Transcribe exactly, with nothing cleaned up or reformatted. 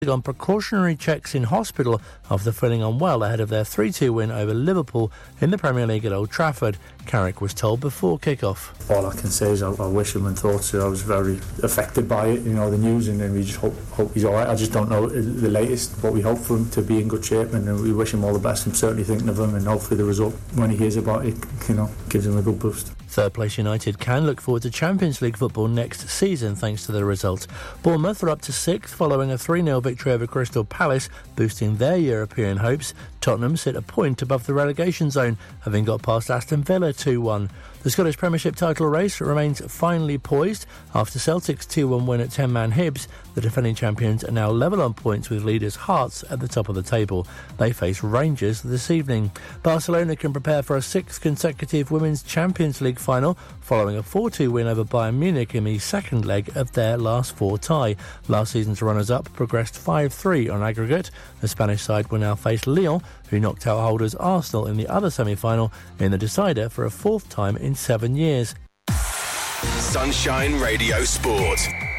on precautionary checks in hospital after feeling unwell ahead of their three two win over Liverpool in the Premier League at Old Trafford. Carrick was told before kick-off. All I can say is I, I wish him and thought so. I was very affected by it, you know, the news, and then we just hope, hope he's alright. I just don't know the latest, but we hope for him to be in good shape, and we wish him all the best. I'm certainly thinking of him, and hopefully the result, when he hears about it, you know, gives him a good boost. Third place United can look forward to Champions League football next season thanks to the result. Bournemouth are up to sixth following a three nil victory over Crystal Palace, boosting their European hopes. Tottenham sit a point above the relegation zone, having got past Aston Villa two one. The Scottish Premiership title race remains finally poised after Celtic's two one win at ten-man Hibs. The defending champions are now level on points with leaders Hearts at the top of the table. They face Rangers this evening. Barcelona can prepare for a sixth consecutive Women's Champions League final following a four two win over Bayern Munich in the second leg of their last four tie. Last season's runners-up progressed five three on aggregate. The Spanish side will now face Lyon, who knocked out holders Arsenal in the other semi-final in the decider for a fourth time in seven years. Sunshine Radio Sport.